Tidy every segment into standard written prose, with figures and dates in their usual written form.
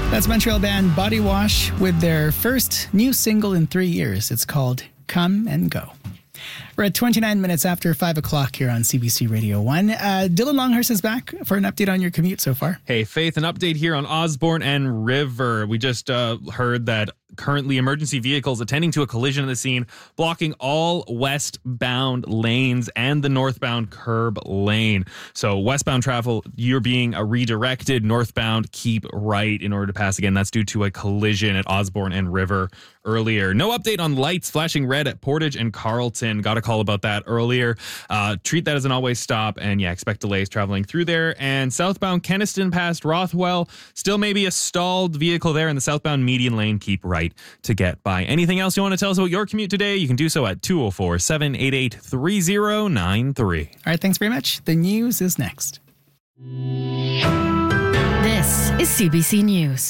That's Montreal band Body Wash with their first new single in 3 years. It's called Come and Go. We're at 29 minutes after 5 o'clock here on CBC Radio 1. Dylan Longhurst is back for an update on your commute so far. Hey, Faith, an update here on Osborne and River. We just heard that currently emergency vehicles attending to a collision at the scene, blocking all westbound lanes and the northbound curb lane. So westbound travel, you're being redirected. Northbound, keep right in order to pass. Again, that's due to a collision at Osborne and River earlier. No update on lights flashing red at Portage and Carleton. Got a call about that earlier. Treat that as an always stop, and expect delays traveling through there. And southbound Kenniston past Rothwell, still maybe a stalled vehicle there in the southbound median lane. Keep right to get by. Anything else you want to tell us about your commute today? You can do so at 204-788-3093. All right, thanks very much. The news is next. This is CBC News.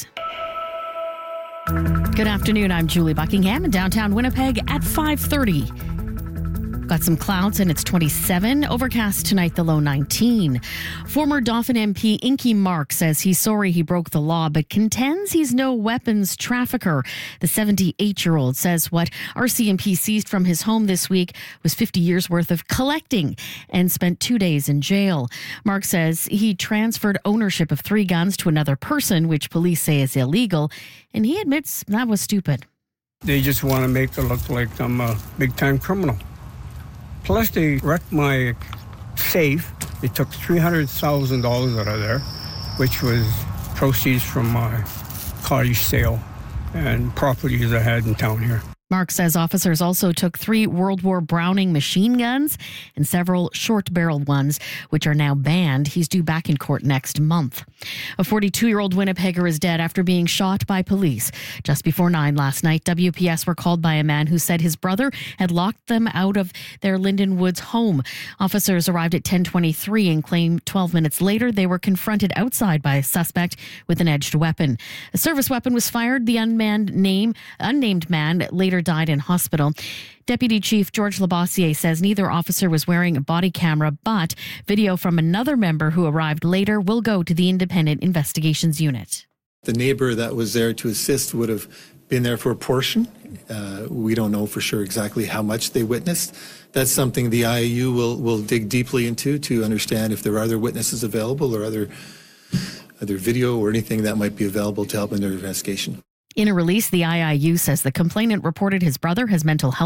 Good afternoon. I'm Julie Buckingham in downtown Winnipeg at 5:30. Got some clouds and it's 27. Overcast tonight, the low 19. Former Dauphin MP Inky Mark says he's sorry he broke the law, but contends he's no weapons trafficker. The 78-year-old says what RCMP seized from his home this week was 50 years worth of collecting and spent 2 days in jail. Mark says he transferred ownership of 3 guns to another person, which police say is illegal, and he admits that was stupid. They just want to make it look like I'm a big-time criminal. Plus, they wrecked my safe. They took $300,000 out of there, which was proceeds from my cottage sale and properties I had in town here. Mark says officers also took 3 World War Browning machine guns and several short-barreled ones, which are now banned. He's due back in court next month. A 42-year-old Winnipegger is dead after being shot by police. Just before 9 last night, WPS were called by a man who said his brother had locked them out of their Linden Woods home. Officers arrived at 10:23 and claimed 12 minutes later they were confronted outside by a suspect with an edged weapon. A service weapon was fired. The unnamed man later died in hospital. Deputy Chief George Labossiere says neither officer was wearing a body camera, but video from another member who arrived later will go to the Independent Investigations Unit. The neighbor that was there to assist would have been there for a portion. We don't know for sure exactly how much they witnessed. That's something the IAU will dig deeply into to understand if there are other witnesses available or other video or anything that might be available to help in their investigation. In a release, the IIU says the complainant reported his brother has mental health